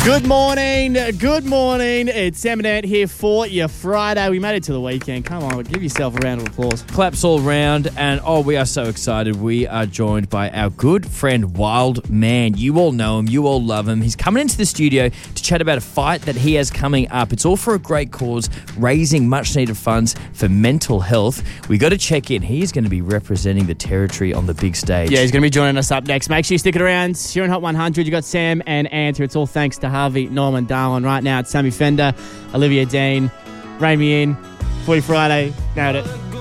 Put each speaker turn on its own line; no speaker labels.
Good morning. It's Sam and Ant here for your Friday. We made it to the weekend. Come on, give yourself a round of applause.
Claps all round, and we are so excited. We are joined by our good friend Wild Man. You all know him, you all love him. He's coming into the studio to chat about a fight that he has coming up. It's all for a great cause, raising much needed funds for mental health. We got to check in. He's going to be representing the territory on the big stage.
Yeah, he's going to be joining us up next. Make sure you stick it around. Here on Hot 100, you got Sam and Ant here. It's all thanks to Harvey Norman Darwin. Right now, it's Sammy Fender, Olivia Dean, Rein Me In, Footy Friday. Nailed it.